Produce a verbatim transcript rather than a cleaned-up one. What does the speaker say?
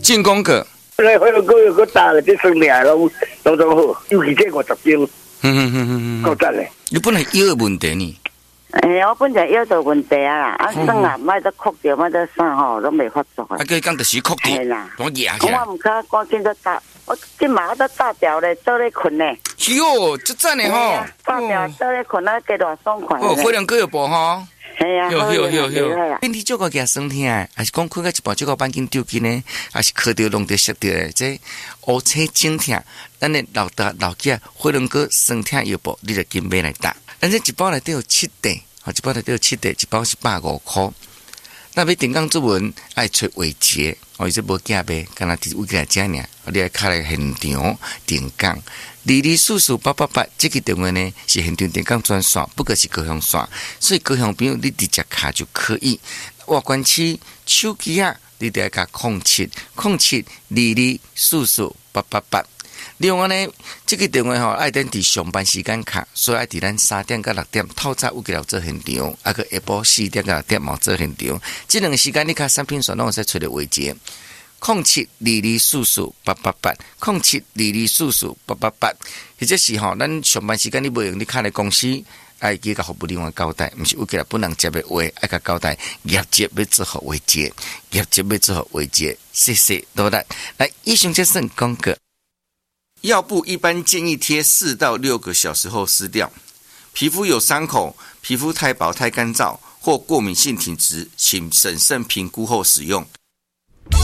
进攻个。 来回龙哥有个大的，这生命拢拢总好，尤其这五十斤， 嗯嗯嗯嗯嗯， 够赞嘞。 你本来腰的问题呢？ 诶，我本来腰有问题啊啦，啊算啊，莫得哭着，莫得啥吼，拢袂发作啊。 啊，佢讲就是哭着， 啦， 我压起来。 我唔可赶紧都打，我今晚我都打掉咧，倒咧困咧。 哟，这赞的吼！ 打掉倒咧困啊，加偌爽快。 哦，火龙哥有播吼。 系啊， 有有有有， 啦。 身体足够惊酸痛，还是讲困到一半足够板筋丢筋呢？还是磕着弄着摔着的？这乌青肿痛，咱的老大老囝火龙哥酸痛药补，你就紧买来打。咱这一包内底有七袋，吼，一包内底有七袋，一包是百五块。那要定岗作文，爱找话节，哦，伊这无假卖，干那伫屋企来食尔，你爱卡来现场定岗。二二四四八八八，这个电话呢是现场定岗专线，不过是高雄线，所以高雄朋友你直接卡就可以。外关区手机啊，你得卡空七空七二二四四八八八。另外呢，这个电话吼爱等伫上班时间卡，所以爱伫咱三点到六点透早有给了做现场，啊个下晡四点到六点嘛做现场。这两个时间你卡产品线拢会使找到位置。空七二二四四八八八，空七二二四四八八八，或者是吼，咱上班时间你无用，你卡来公司，爱记甲服务人员交代，毋是有几个本人接的话，爱甲交代，业绩要做好为节，业绩要做好为节，谢谢多来。来，以上这算广告。药布一般建议贴四到六个小时后撕掉。皮肤有伤口、皮肤太薄太干燥或过敏性体质，请审慎评估后使用。